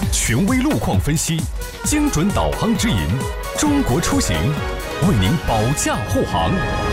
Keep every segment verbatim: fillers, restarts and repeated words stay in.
权威路况分析，精准导航指引，中国出行为您保驾护航。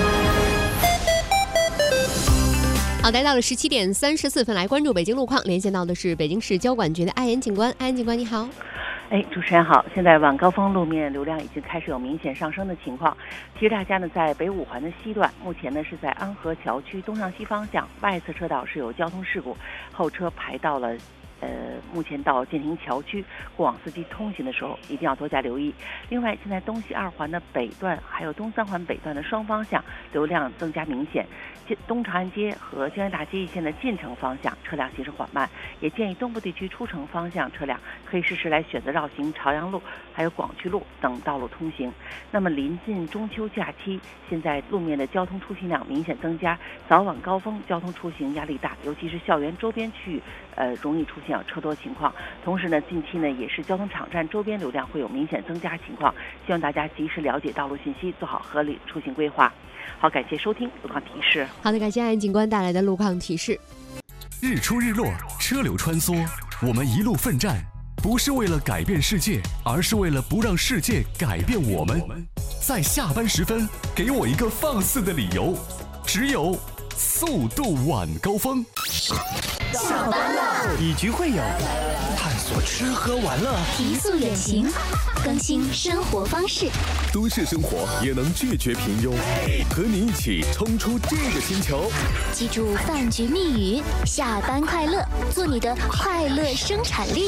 好，来到了十七点三十四分，来关注北京路况，连线到的是北京市交管局的艾岩警官。艾岩警官，你好。 哎，主持人好！现在晚高峰路面流量已经开始有明显上升的情况，提示大家呢，在北五环的西段，目前呢是在安河桥区东向西方向外侧车道是有交通事故，后车排到了。呃，目前到建亭桥区，过往司机通行的时候一定要多加留意。另外，现在东西二环的北段还有东三环北段的双方向流量增加明显，东长安街和江源大街一线的进城方向车辆行驶缓慢，也建议东部地区出城方向车辆可以适时来选择绕行朝阳路还有广渠路等道路通行。那么临近中秋假期，现在路面的交通出行量明显增加，早晚高峰交通出行压力大，尤其是校园周边区域，呃，容易出现车多情况。同时呢，近期呢也是交通场站周边流量会有明显增加情况，希望大家及时了解道路信息，做好合理出行规划。好，感谢收听路况提示。 好的，感谢艾岩警官带来的路况提示。 日出日落，车流穿梭，我们一路奋战，不是为了改变世界，而是为了不让世界改变我们。在下班时分，给我一个放肆的理由，只有速度晚高峰。 下班了， 以局会友，探索吃喝玩乐， 提速远行，更新生活方式。 都市生活也能拒绝平庸，和你一起冲出这个星球。 记住饭局密语：下班快乐，做你的快乐生产力。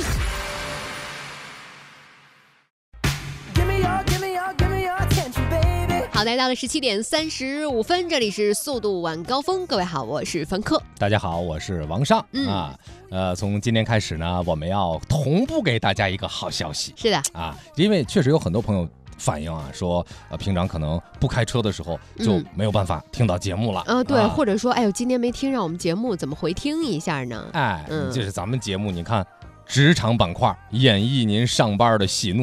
好，来到了十七点三十五分，这里是速度晚高峰。各位好，我是凡客。 大家好，我是王尚、嗯、啊。呃，从今天开始呢，我们要同步给大家一个好消息。 是的啊，因为确实有很多朋友反映啊，说呃平常可能不开车的时候就没有办法听到节目了。 嗯、呃，对、 啊， 或者说，哎呦，今天没听上我们节目，怎么回听一下呢？ 哎， 嗯， 这是咱们节目，你看职场板块演绎您上班的喜怒。